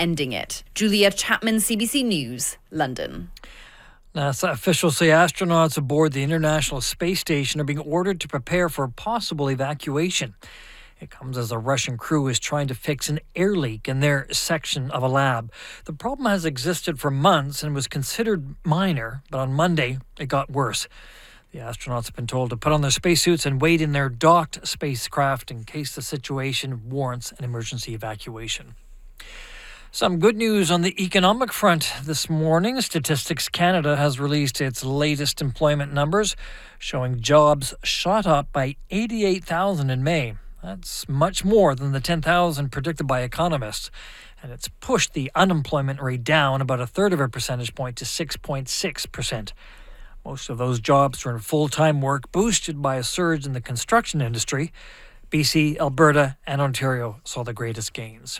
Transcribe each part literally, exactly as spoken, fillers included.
ending it. Julia Chapman, C B C News, London. NASA officials say astronauts aboard the International Space Station are being ordered to prepare for a possible evacuation. It comes as a Russian crew is trying to fix an air leak in their section of a lab. The problem has existed for months and was considered minor, but on Monday it got worse. The astronauts have been told to put on their spacesuits and wait in their docked spacecraft in case the situation warrants an emergency evacuation. Some good news on the economic front this morning. Statistics Canada has released its latest employment numbers, showing jobs shot up by eighty-eight thousand in May. That's much more than the ten thousand predicted by economists, and it's pushed the unemployment rate down about a third of a percentage point to six point six percent. Most of those jobs are in full-time work, boosted by a surge in the construction industry. B C, Alberta, and Ontario saw the greatest gains.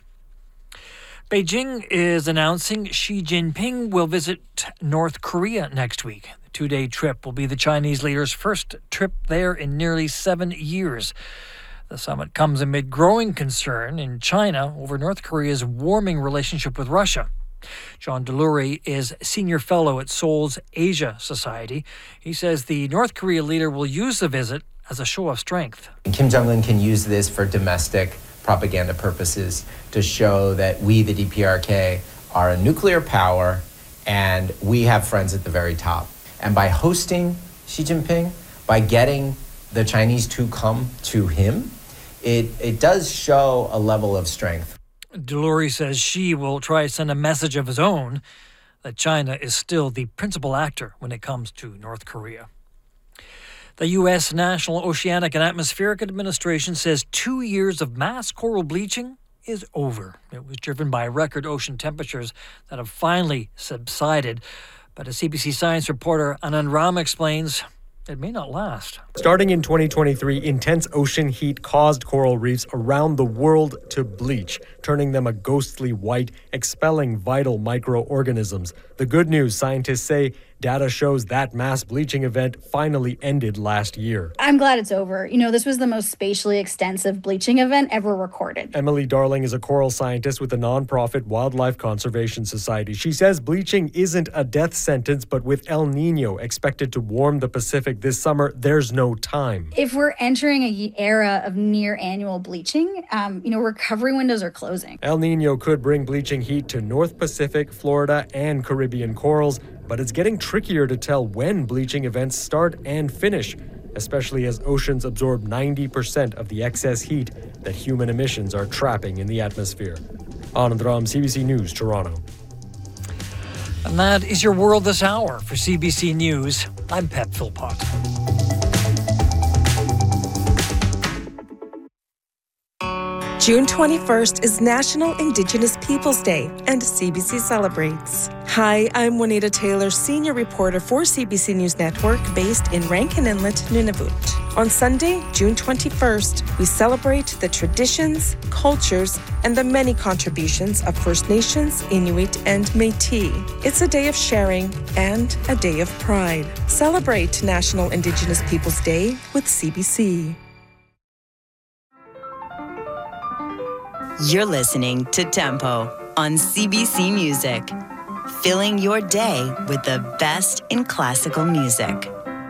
Beijing is announcing Xi Jinping will visit North Korea next week. The two-day trip will be the Chinese leader's first trip there in nearly seven years. The summit comes amid growing concern in China over North Korea's warming relationship with Russia. John Delury is senior fellow at Seoul's Asia Society. He says the North Korea leader will use the visit as a show of strength. Kim Jong-un can use this for domestic propaganda purposes to show that we, the D P R K, are a nuclear power and we have friends at the very top. And by hosting Xi Jinping, by getting the Chinese to come to him, It it does show a level of strength. Delury says Xi will try to send a message of his own that China is still the principal actor when it comes to North Korea. The U S National Oceanic and Atmospheric Administration says two years of mass coral bleaching is over. It was driven by record ocean temperatures that have finally subsided. But as C B C Science reporter Anand Ram explains, it may not last. Starting in twenty twenty-three, intense ocean heat caused coral reefs around the world to bleach, turning them a ghostly white, expelling vital microorganisms. The good news, scientists say, data shows that mass bleaching event finally ended last year. I'm glad it's over. You know, this was the most spatially extensive bleaching event ever recorded. Emily Darling is a coral scientist with the nonprofit Wildlife Conservation Society. She says bleaching isn't a death sentence, but with El Nino expected to warm the Pacific this summer, there's no time. If we're entering an era of near annual bleaching, um, you know, recovery windows are closing. El Nino could bring bleaching heat to North Pacific, Florida, and Caribbean corals, but it's getting trickier to tell when bleaching events start and finish, especially as oceans absorb ninety percent of the excess heat that human emissions are trapping in the atmosphere. Anand Ram, C B C News, Toronto. And that is your world this hour. For C B C News, I'm Pep Philpott. June twenty-first is National Indigenous Peoples Day, and C B C celebrates. Hi, I'm Juanita Taylor, senior reporter for C B C News Network, based in Rankin Inlet, Nunavut. On Sunday, June twenty-first, we celebrate the traditions, cultures, and the many contributions of First Nations, Inuit, and Métis. It's a day of sharing and a day of pride. Celebrate National Indigenous Peoples Day with C B C. You're listening to Tempo on C B C Music, filling your day with the best in classical music.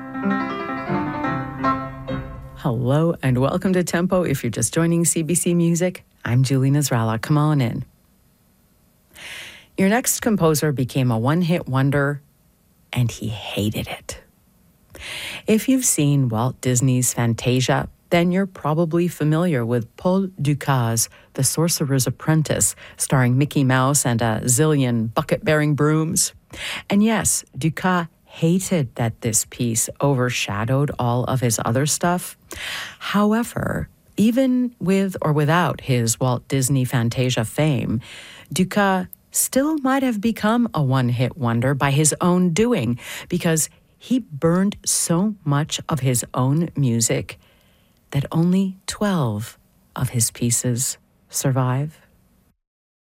Hello and welcome to Tempo. If you're just joining C B C Music, I'm Julie Nasrallah. Come on in. Your next composer became a one-hit wonder, and he hated it. If you've seen Walt Disney's Fantasia, then you're probably familiar with Paul Dukas' The Sorcerer's Apprentice, starring Mickey Mouse and a zillion bucket-bearing brooms. And yes, Dukas hated that this piece overshadowed all of his other stuff. However, even with or without his Walt Disney Fantasia fame, Dukas still might have become a one-hit wonder by his own doing, because he burned so much of his own music that only twelve of his pieces survive.